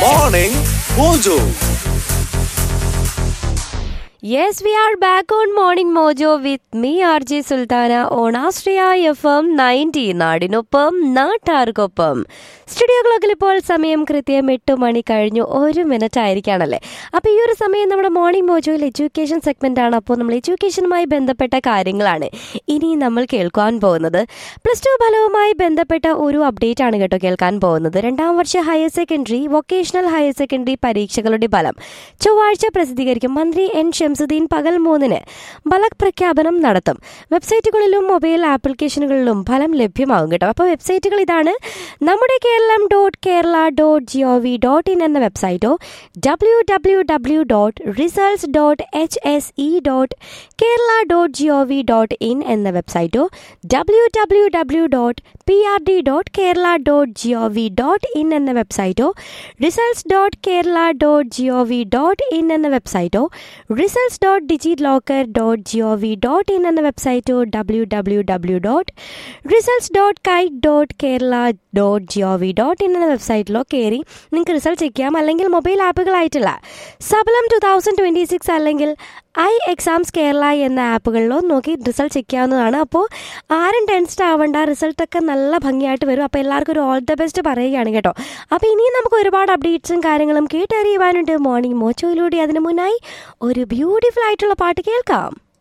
Morning Mojo. Yes, we are back on Morning Mojo with me, RJ Sultana, on Astria FM 90. നാടിനൊപ്പം നാട്ടാർക്കൊപ്പം. Studio ക്ലോക്കിൽ ഇപ്പോൾ സമയം കൃത്യം 8 മണി കഴിഞ്ഞു 1 മിനിറ്റ് ആയിരിക്കുകയാണല്ലേ. അപ്പോൾ ഈ ഒരു സമയം നമ്മുടെ മോർണിംഗ് മോജോയിൽ എഡ്യൂക്കേഷൻ സെഗ്മെന്റ് ആണ്. അപ്പോൾ നമ്മൾ എഡ്യൂക്കേഷനുമായി ബന്ധപ്പെട്ട കാര്യങ്ങളാണ് ഇനി നമ്മൾ കേൾക്കാൻ പോകുന്നത്. പ്ലസ് ടു ഫലവുമായി ബന്ധപ്പെട്ട ഒരു അപ്ഡേറ്റ് ആണ് കേട്ടോ കേൾക്കാൻ പോകുന്നത്. 2ാം വർഷ higher secondary, vocational higher secondary പരീക്ഷകളുടെ ഫലം ചൊവ്വാഴ്ച പ്രസിദ്ധീകരിക്കും. മന്ത്രി എൻ ഷംസുദ്ദീൻ പകൽ 3-ന് ഫലം പ്രഖ്യാപനം നടത്തും. വെബ്സൈറ്റുകളിലും മൊബൈൽ ആപ്ലിക്കേഷനുകളിലും ഫലം ലഭ്യമാകും കേട്ടോ. അപ്പോൾ വെബ്സൈറ്റുകൾ ഇതാണ്: നമ്മുടെ keeralam.kerala.gov.in എന്ന വെബ്സൈറ്റോ www.results.hse.kerala.gov.in എന്ന വെബ്സൈറ്റോ www.prd.kerala.gov.in എന്ന വെബ്സൈറ്റോ results.kerala.gov.in എന്ന വെബ്സൈറ്റോ results.digitlocker.gov.in എന്ന വെബ്സൈറ്റോ www.results.kite.kerala.gov.in എന്ന വെബ്സൈറ്റിലോ കയറി നിങ്ങൾക്ക് റിസൾട്ട് ചെക്ക് ചെയ്യാം. അല്ലെങ്കിൽ മൊബൈൽ ആപ്പുകളായിട്ടുള്ള സബലം 2026 അല്ലെങ്കിൽ ഐ എക്സാംസ് കേരള എന്ന ആപ്പുകളിലോ നോക്കി റിസൾട്ട് ചെക്ക് ചെയ്യാവുന്നതാണ്. അപ്പോൾ ആരും ടെൻസ്ഡ് ആവേണ്ട, റിസൾട്ടൊക്കെ നല്ല ഭംഗിയായിട്ട് വരും. അപ്പോൾ എല്ലാവർക്കും ഒരു ഓൾ ദ ബെസ്റ്റ് പറയുകയാണ് കേട്ടോ. അപ്പോൾ ഇനിയും നമുക്ക് ഒരുപാട് അപ്ഡേറ്റ്സും കാര്യങ്ങളും കേട്ടറിയുവാനുണ്ട് മോർണിംഗ് മോജോയിലൂടെ. അതിനു മുന്നായി ഒരു ബ്യൂട്ടിഫുൾ ആയിട്ടുള്ള പാട്ട് കേൾക്കാം.